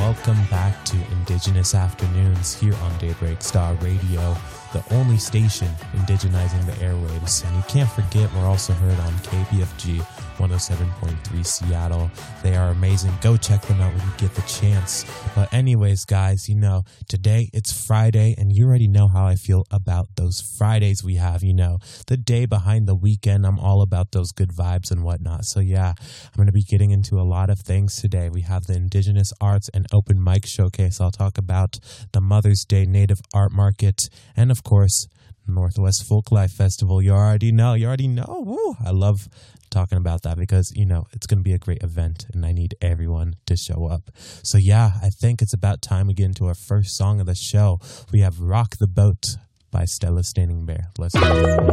welcome back to Indigenous Afternoons here on Daybreak Star Radio, the only station indigenizing the airwaves. And you can't forget, we're also heard on KPFG 107.3 Seattle. They are amazing. Go check them out when you get the chance. But anyways, guys, today it's Friday, and you already know how I feel about those Fridays we have, the day behind the weekend. I'm all about those good vibes and whatnot. So yeah, I'm going to be getting into a lot of things today. We have the Indigenous Arts and Open Mic Showcase. I'll talk about the Mother's Day Native Art Market, and of course, Northwest Folklife Festival. You already know. Woo! I love talking about that because, it's going to be a great event and I need everyone to show up. So yeah, I think it's about time we get into our first song of the show. We have Rock the Boat by Stella Standing Bear. Let's go.